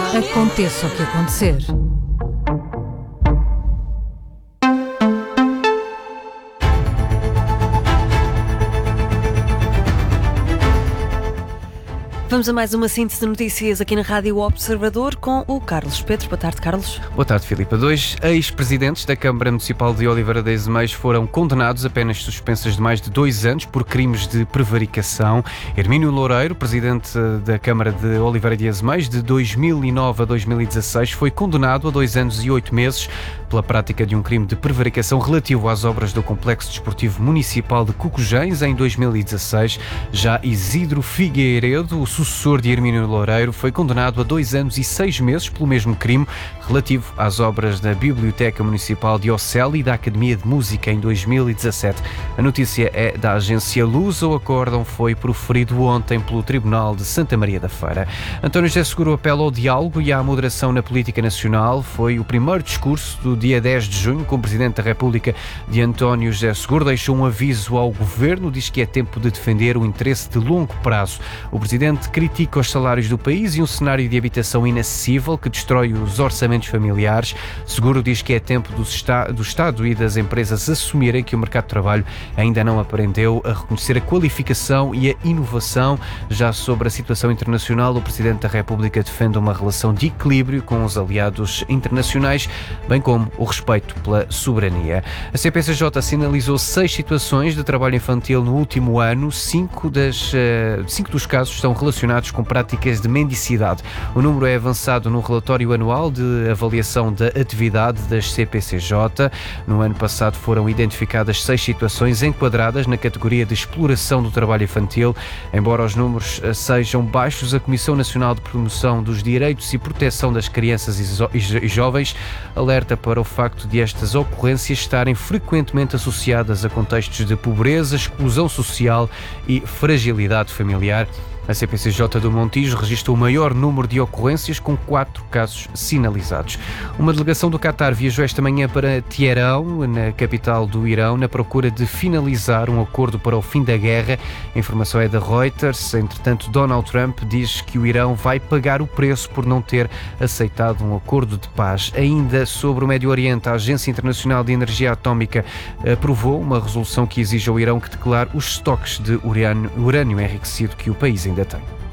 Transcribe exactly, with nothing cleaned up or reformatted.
Aconteça o que acontecer. Vamos a mais uma síntese de notícias aqui na Rádio Observador com o Carlos Pedro. Boa tarde, Carlos. Boa tarde, Filipa. Dois ex-presidentes da Câmara Municipal de Oliveira de Azeméis foram condenados a penas suspensas de mais de dois anos por crimes de prevaricação. Hermínio Loureiro, presidente da Câmara de Oliveira de Azeméis, de dois mil e nove a dois mil e dezasseis, foi condenado a dois anos e oito meses pela prática de um crime de prevaricação relativo às obras do Complexo Desportivo Municipal de Cocujães em dois mil e dezasseis. Já Isidro Figueiredo, o sucessor de Hermínio Loureiro, foi condenado a dois anos e seis meses pelo mesmo crime relativo às obras da Biblioteca Municipal de Ocel e da Academia de Música em dois mil e dezassete. A notícia é da agência Luz. O acórdão foi proferido ontem pelo Tribunal de Santa Maria da Feira. António José Seguro apela ao diálogo e à moderação na política nacional. Foi o primeiro discurso do dia dez de junho com o Presidente da República, de António José Seguro. Deixou um aviso ao Governo, diz que é tempo de defender o interesse de longo prazo. O Presidente critica os salários do país e um cenário de habitação inacessível que destrói os orçamentos familiares. Seguro diz que é tempo do, esta- do Estado e das empresas assumirem que o mercado de trabalho ainda não aprendeu a reconhecer a qualificação e a inovação. Já sobre a situação internacional, o Presidente da República defende uma relação de equilíbrio com os aliados internacionais, bem como o respeito pela soberania. A C P C J sinalizou seis situações de trabalho infantil no último ano. Cinco, das, uh, cinco dos casos estão relacionados com práticas de mendicidade. O número é avançado no relatório anual de avaliação da atividade das C P C J. No ano passado foram identificadas seis situações enquadradas na categoria de exploração do trabalho infantil. Embora os números sejam baixos, a Comissão Nacional de Promoção dos Direitos e Proteção das Crianças e Jovens alerta para o facto de estas ocorrências estarem frequentemente associadas a contextos de pobreza, exclusão social e fragilidade familiar. A C P C J do Montijo registrou o maior número de ocorrências, com quatro casos sinalizados. Uma delegação do Qatar viajou esta manhã para Teherão, na capital do Irão, na procura de finalizar um acordo para o fim da guerra. A informação é da Reuters. Entretanto, Donald Trump diz que o Irão vai pagar o preço por não ter aceitado um acordo de paz. Ainda sobre o Médio Oriente, a Agência Internacional de Energia Atómica aprovou uma resolução que exige ao Irão que declare os estoques de urânio, urânio enriquecido que o país ainda tem.